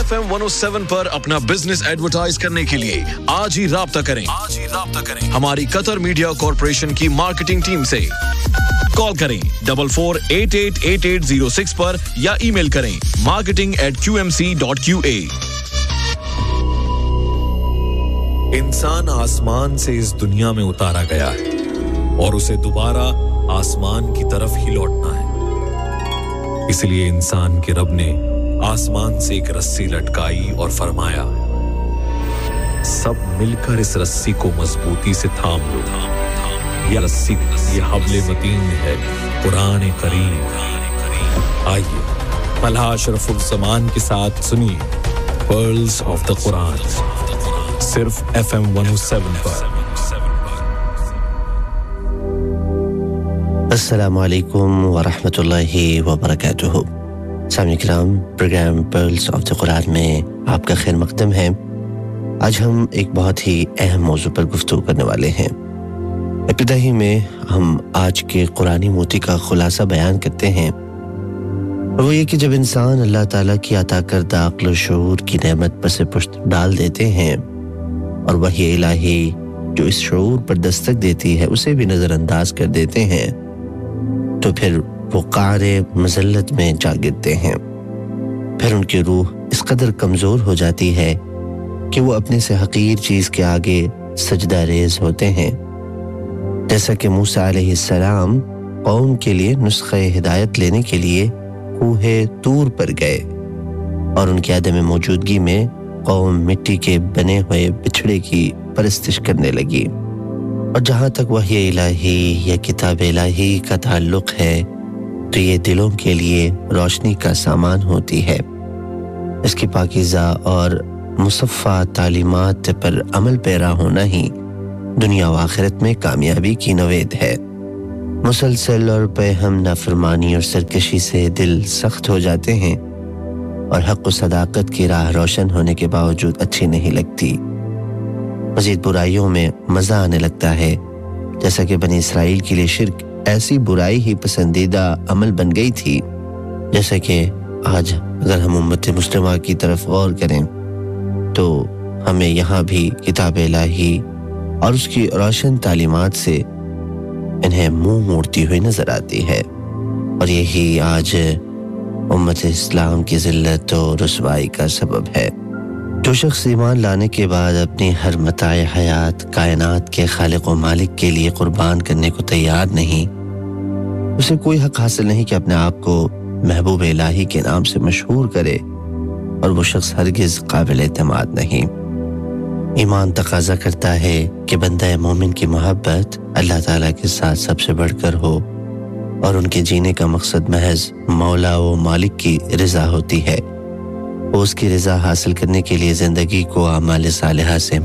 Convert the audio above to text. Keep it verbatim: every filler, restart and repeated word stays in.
F M one O seven पर अपना business advertise करने के लिए आज ही राब्ता करें आज ही राब्ता करें हमारी कतर मीडिया कॉर्पोरेशन की मार्केटिंग टीम से। कॉल करें double four eight eight eight eight zero six पर या ईमेल करें marketing eight Q M C dot Q A. इंसान आसमान से इस दुनिया में उतारा गया है और उसे दोबारा आसमान की तरफ ही लौटना है। इसलिए इंसान के रब ने आसमान से एक रस्सी लटकाई और फरमाया, सब मिलकर इस रस्सी को मजबूती से थाम लो। ये रस्सी ये हब्ले मतीन है, कुरान करीम। आइए मलहा अशरफुल ज़मान के साथ सुनिए पर्ल्स ऑफ द कुरान, सिर्फ F M one O seven पर। अस्सलामु अलैकुम व रहमतुल्लाहि व बरकातुहू। सामईन किराम, programme pearls of the Quran में आपका खैर मकदम है। आज हम एक बहुत ही अहम मौजू पर गुफ्तगू करने वाले हैं। इब्तिदा ही में हम आज के कुरानी मोती का खुलासा बयान करते हैं, और वो ये कि जब इंसान अल्लाह ताला की अता करदा अक्ल और शऊर की नेमत पर से पुष्ट डाल देते हैं और वही इलाही जो इस शऊर पर दस्तक देती है उसे भी नज़रअंदाज कर देते हैं, तो फिर वो क़ारे मज़ल्लत में जा गिरते हैं। फिर उनकी रूह इस कदर कमज़ोर हो जाती है कि वो अपने से हक़ीर चीज़ के आगे सजदा रेज़ होते हैं। जैसा कि मूसा अलैहिस्सलाम कौम के लिए नुस्ख़े हिदायत लेने के लिए कूहे तूर पर गए और उनकी अदम मौजूदगी में कौम मिट्टी के बने हुए बिछड़े की परस्तिश करने लगी। और जहाँ तक वही इलाही या किताब इलाही का ताल्लुक़ है तो ये दिलों के लिए रोशनी का सामान होती है। इसकी पाकीज़ा और मुसफ़्फ़ा तालीमात पर अमल पैरा होना ही दुनिया व आखिरत में कामयाबी की नवेद है। मुसलसल और बेहम नाफरमानी और सरकशी से दिल सख्त हो जाते हैं और हक़ व सदाकत की राह रोशन होने के बावजूद अच्छी नहीं लगती। मज़ीद बुराइयों में मज़ा आने लगता है, जैसा कि बनी इसराइल के लिए शिर्क ऐसी बुराई ही पसंदीदा अमल बन गई थी। जैसा कि आज अगर हम उम्मत मुस्लिमा की तरफ गौर करें तो हमें यहाँ भी किताब इलाही और उसकी रोशन तालीमात से इन्हें मुंह मोड़ती हुई नजर आती है, और यही आज उम्मत इस्लाम की ज़िल्लत और रुसवाई का सबब है। जो शख्स ईमान लाने के बाद अपनी हर मताए हयात कायनात के खालिक व मालिक के लिए कुर्बान करने को तैयार नहीं, उसे कोई हक हासिल नहीं कि अपने आप को महबूब इलाही के नाम से मशहूर करे, और वो शख्स हरगिज़ काबिल एतमाद नहीं। ईमान तकाजा करता है कि बंदा मोमिन की मोहब्बत अल्लाह ताला के साथ सबसे बढ़कर हो और उनके जीने का मकसद महज मौला व मालिक की रज़ा होती है। वो उसकी रज़ा हासिल करने के लिए ज़िंदगी को आमाल सालिहा से